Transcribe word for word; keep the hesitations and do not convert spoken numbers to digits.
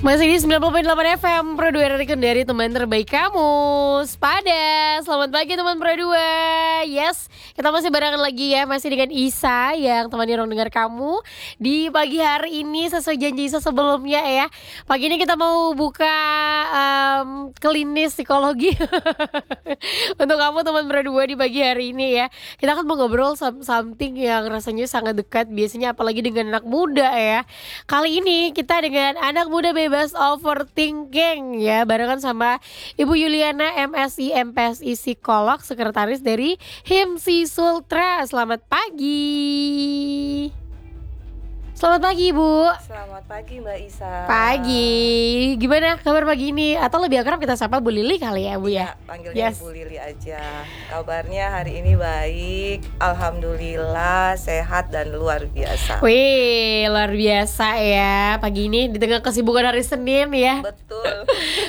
Masih di sembilan puluh koma delapan F M Pro dua dari Kendari, teman terbaik kamu. Sepada, selamat pagi teman Pro dua. Yes, kita masih barengan lagi ya, masih dengan Isa yang temani ruang dengar kamu di pagi hari ini sesuai janji Isa sebelumnya ya. Pagi ini kita mau buka um, klinis psikologi untuk kamu teman Pro dua di pagi hari ini ya. Kita akan mau ngobrol some- something yang rasanya sangat dekat biasanya, apalagi dengan anak muda ya. Kali ini kita dengan anak muda bebas overthinking ya, barengan sama Ibu Yuliana M Si M Si psikolog, sekretaris dari Himsi Sultra. Selamat pagi. Selamat pagi Ibu. Selamat pagi Mbak Isa. Pagi. Gimana kabar pagi ini? Atau lebih akrab kita sapa Bu Lili kali ya Bu ya? Ya, panggilnya Yes. Bu Lili aja. Kabarnya hari ini baik, alhamdulillah sehat dan luar biasa. Wih, luar biasa ya pagi ini di tengah kesibukan hari Senin ya. Betul.